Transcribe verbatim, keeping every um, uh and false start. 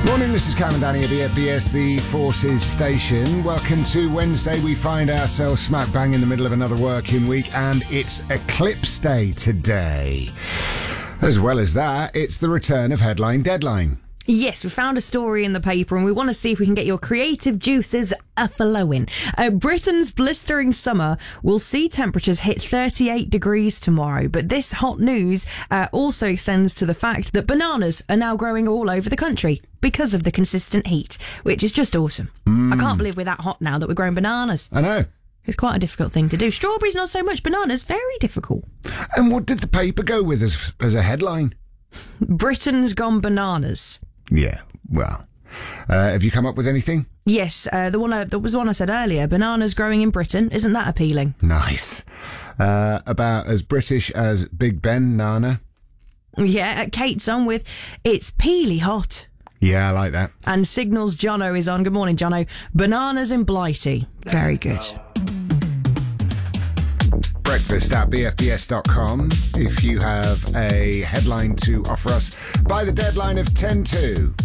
Morning, this is Cam and Danny at B F B S, the Forces station. Welcome to Wednesday. We find ourselves smack bang in the middle of another working week, and it's Eclipse Day today. As well as that, it's the return of Headline Deadline. Yes, we found a story in the paper and we want to see if we can get your creative juices a-flowing. Uh, Britain's blistering summer will see temperatures hit thirty-eight degrees tomorrow, but this hot news uh, also extends to the fact that bananas are now growing all over the country because of the consistent heat, which is just awesome. Mm. I can't believe we're that hot now that we're growing bananas. I know. It's quite a difficult thing to do. Strawberries not so much, bananas very difficult. And what did the paper go with as, as a headline? Britain's gone bananas. Yeah, well, uh, have you come up with anything? Yes, uh, the one I, that was the one I said earlier. Bananas growing in Britain. Isn't that appealing? Nice. Uh, about as British as Big Ben, Nana. Yeah, Kate's on with It's Peely Hot. Yeah, I like that. And Signal's Jono is on. Good morning, Jono. Bananas in Blighty. Very good. Breakfast at B F B S dot com if you have a headline to offer us by the deadline of ten to.